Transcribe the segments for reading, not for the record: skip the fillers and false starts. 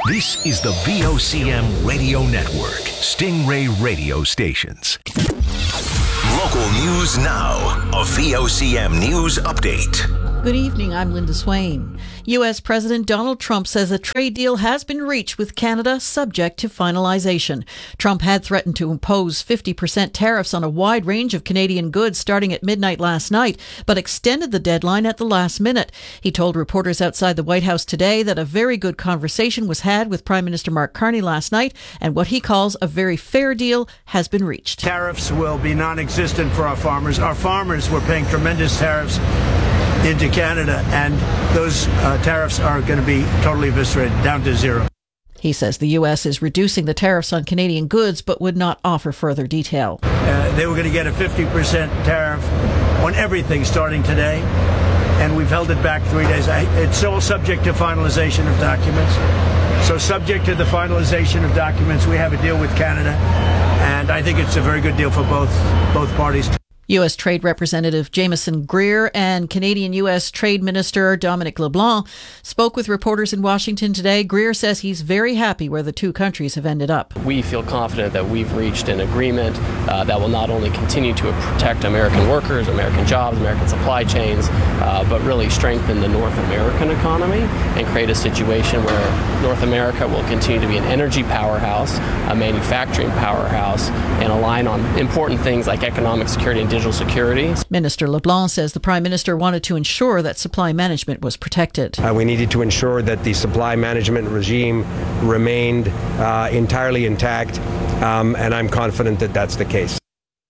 This is the VOCM Radio Network, Stingray Radio Stations. Local news now, a VOCM news update. Good evening, I'm Linda Swain. U.S. President Donald Trump says a trade deal has been reached with Canada subject to finalization. Trump had threatened to impose 50% tariffs on a wide range of Canadian goods starting at midnight last night, but extended the deadline at the last minute. He told reporters outside the White House today that a very good conversation was had with Prime Minister Mark Carney last night, and what he calls a very fair deal has been reached. Tariffs will be non-existent for our farmers. Our farmers were paying tremendous tariffs into Canada, and those tariffs are going to be totally eviscerated, down to zero. He says the U.S. is reducing the tariffs on Canadian goods, but would not offer further detail. They were going to get a 50% tariff on everything starting today, and we've held it back 3 days. It's all subject to finalization of documents. So subject to the finalization of documents, we have a deal with Canada, and I think it's a very good deal for both parties. U.S. Trade Representative Jameson Greer and Canadian U.S. Trade Minister Dominic LeBlanc spoke with reporters in Washington today. Greer says he's very happy where the two countries have ended up. We feel confident that we've reached an agreement that will not only continue to protect American workers, American jobs, American supply chains, but really strengthen the North American economy and create a situation where North America will continue to be an energy powerhouse, a manufacturing powerhouse, and align on important things like economic security and digital security. Minister LeBlanc says the Prime Minister wanted to ensure that supply management was protected. We needed to ensure that the supply management regime remained entirely intact, and I'm confident that that's the case.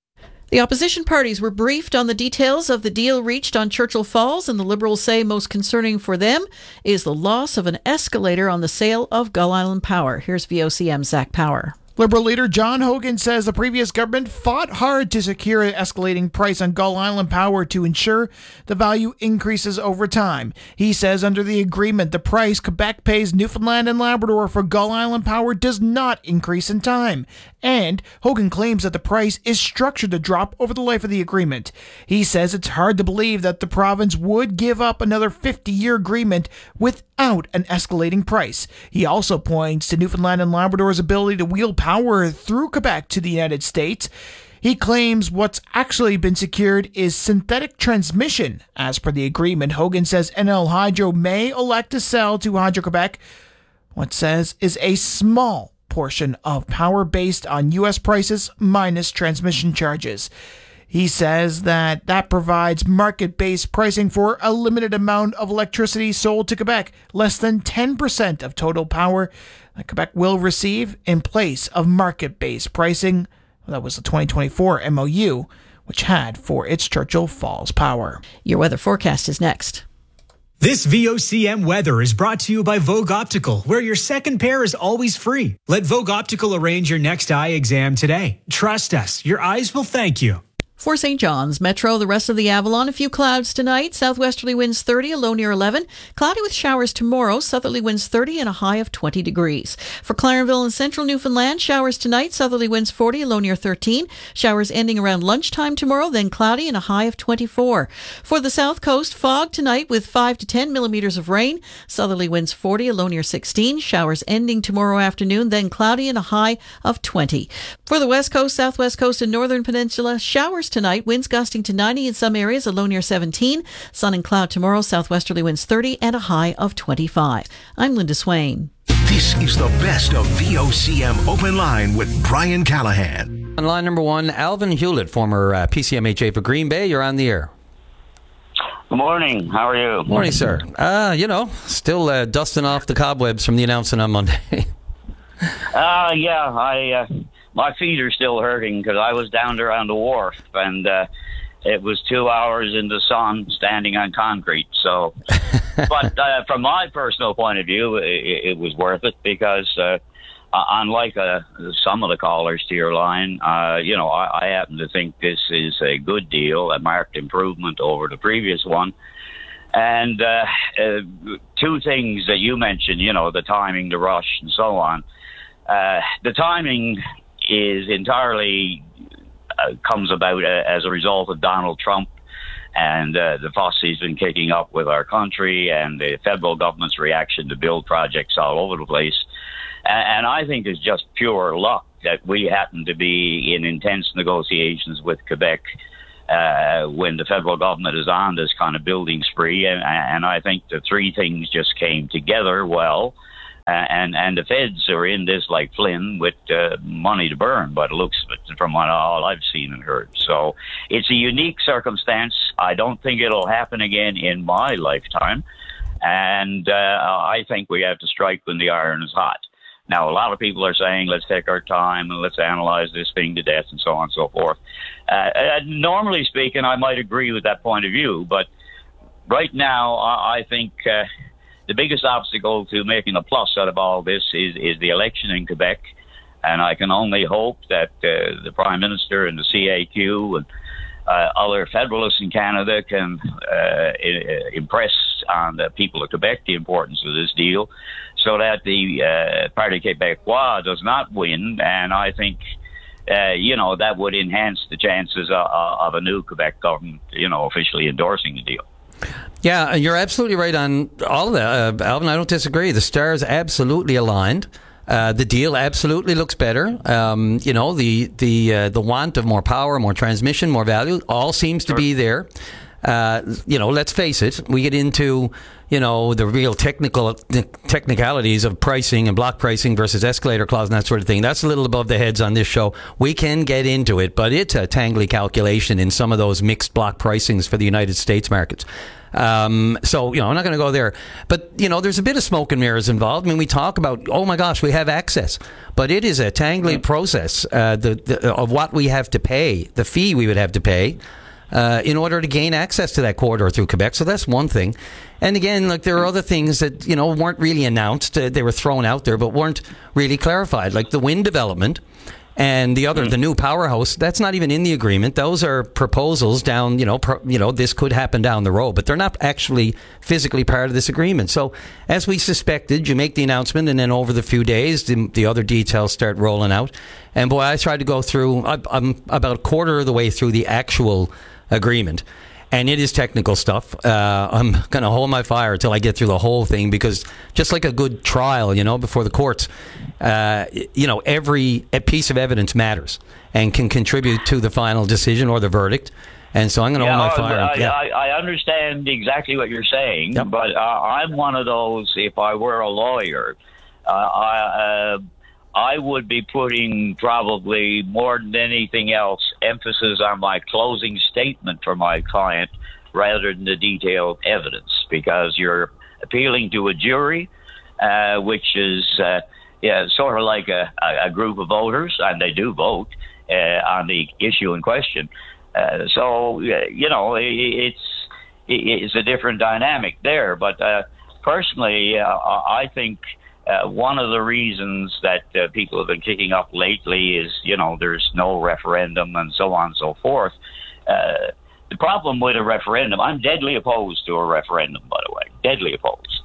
The opposition parties were briefed on the details of the deal reached on Churchill Falls, and the Liberals say most concerning for them is the loss of an escalator on the sale of Gull Island Power. Here's VOCM's Zach Power. Liberal leader John Hogan says the previous government fought hard to secure an escalating price on Gull Island Power to ensure the value increases over time. He says under the agreement, the price Quebec pays Newfoundland and Labrador for Gull Island Power does not increase in time. And Hogan claims that the price is structured to drop over the life of the agreement. He says it's hard to believe that the province would give up another 50-year agreement without an escalating price. He also points to Newfoundland and Labrador's ability to wheel power through Quebec to the United States. He claims what's actually been secured is synthetic transmission. As per the agreement, Hogan says NL Hydro may elect to sell to Hydro-Quebec what says is a small portion of power based on U.S. prices minus transmission charges. He says that provides market-based pricing for a limited amount of electricity sold to Quebec, less than 10% of total power that Quebec will receive in place of market-based pricing. That was the 2024 MOU, which had for its Churchill Falls power. Your weather forecast is next. This VOCM weather is brought to you by Vogue Optical, where your second pair is always free. Let Vogue Optical arrange your next eye exam today. Trust us, your eyes will thank you. For St. John's Metro, the rest of the Avalon, a few clouds tonight. Southwesterly winds 30, a low near 11. Cloudy with showers tomorrow. Southerly winds 30 and a high of 20 degrees. For Clarenville and central Newfoundland, showers tonight. Southerly winds 40, a low near 13. Showers ending around lunchtime tomorrow, then cloudy and a high of 24. For the south coast, fog tonight with 5 to 10 millimeters of rain. Southerly winds 40, a low near 16. Showers ending tomorrow afternoon, then cloudy and a high of 20. For the west coast, southwest coast, and northern peninsula, showers tonight, winds gusting to 90 in some areas, a low near 17. Sun and cloud tomorrow, southwesterly winds 30 and a high of 25. I'm Linda Swain. This is the best of VOCM Open Line with Brian Callahan. On line number one, Alvin Hewlett, former PCMHA for Green Bay. You're on the air. Good morning. How are you? Morning, sir. Still dusting off the cobwebs from the announcement on Monday. My feet are still hurting because I was down there on the wharf, and it was 2 hours in the sun standing on concrete. So, but from my personal point of view, it was worth it because unlike some of the callers to your line, I happen to think this is a good deal, a marked improvement over the previous one. And two things that you mentioned, the timing, the rush, and so on. The timing is entirely comes about as a result of Donald Trump and the fuss he's been kicking up with our country and the federal government's reaction to build projects all over the place. And I think it's just pure luck that we happen to be in intense negotiations with Quebec when the federal government is on this kind of building spree. And I think the three things just came together well. And the feds are in this like Flynn with money to burn, by the looks of it, from all I've seen and heard. So it's a unique circumstance. I don't think it'll happen again in my lifetime. And I think we have to strike when the iron is hot. Now, a lot of people are saying, let's take our time and let's analyze this thing to death and so on and so forth. Normally speaking, I might agree with that point of view. But right now, I think the biggest obstacle to making a plus out of all this is the election in Quebec. And I can only hope that the Prime Minister and the CAQ and other federalists in Canada can impress on the people of Quebec the importance of this deal, so that the Parti Québécois does not win. And I think, that would enhance the chances of a new Quebec government, officially endorsing the deal. Yeah, you're absolutely right on all of that, Alvin. I don't disagree. The stars absolutely aligned. The deal absolutely looks better. The want of more power, more transmission, more value, all seems to be there. Let's face it. We get into, the real technicalities of pricing and block pricing versus escalator clause and that sort of thing. That's a little above the heads on this show. We can get into it, but it's a tangly calculation in some of those mixed block pricings for the United States markets. I'm not going to go there. But, there's a bit of smoke and mirrors involved. I mean, we talk about, oh my gosh, we have access. But it is a tangly process of what we have to pay, the fee we would have to pay in order to gain access to that corridor through Quebec. So that's one thing. And again, there are other things that, weren't really announced. They were thrown out there, but weren't really clarified, like the wind development. And the new powerhouse, that's not even in the agreement. Those are proposals down, this could happen down the road, but they're not actually physically part of this agreement. So, as we suspected, you make the announcement, and then over the few days, the other details start rolling out. And boy, I tried to go through, I'm about a quarter of the way through the actual agreement. And it is technical stuff. I'm going to hold my fire until I get through the whole thing, because just like a good trial, before the courts, every piece of evidence matters and can contribute to the final decision or the verdict. And so I'm going to hold my fire. I understand exactly what you're saying, yep. But I'm one of those, if I were a lawyer, I would be putting probably more than anything else emphasis on my closing statement for my client rather than the detailed evidence, because you're appealing to a jury, which is sort of like a group of voters, and they do vote on the issue in question. So it's a different dynamic there. But personally, I think one of the reasons that people have been kicking up lately is, there's no referendum and so on and so forth. The problem with a referendum, I'm deadly opposed to a referendum, by the way, deadly opposed.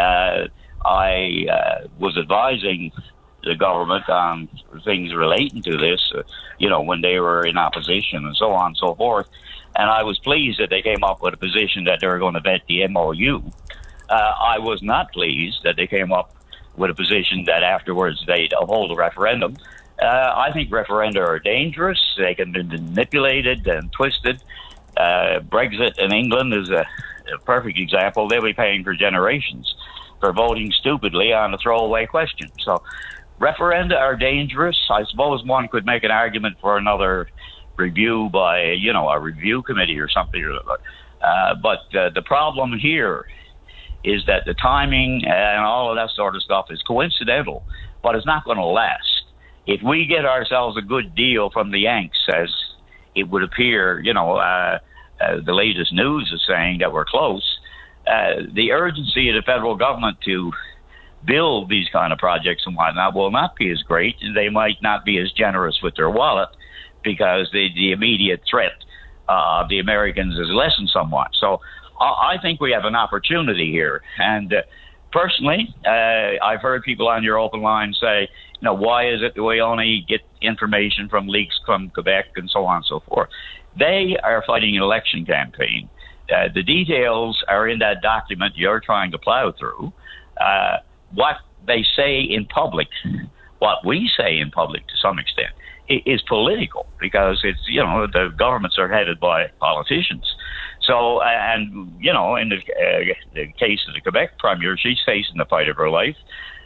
I was advising the government on things relating to this, when they were in opposition and so on and so forth. And I was pleased that they came up with a position that they were going to vet the MOU. I was not pleased that they came up with a position that afterwards they'd hold a referendum. I think referenda are dangerous. They can be manipulated and twisted. Brexit in England is a perfect example. They'll be paying for generations for voting stupidly on a throwaway question. So referenda are dangerous. I suppose one could make an argument for another review by, a review committee or something. But the problem here is that the timing and all of that sort of stuff is coincidental, but it's not going to last. If we get ourselves a good deal from the Yanks, as it would appear, the latest news is saying that we're close, the urgency of the federal government to build these kind of projects and whatnot will not be as great. They might not be as generous with their wallet, because the immediate threat of the Americans is lessened somewhat. So I think we have an opportunity here. And personally, I've heard people on your open line say, why is it that we only get information from leaks from Quebec and so on and so forth? They are fighting an election campaign. The details are in that document you're trying to plow through. What they say in public, what we say in public to some extent, is political, because it's, the governments are headed by politicians. So, and, in the case of the Quebec Premier, she's facing the fight of her life.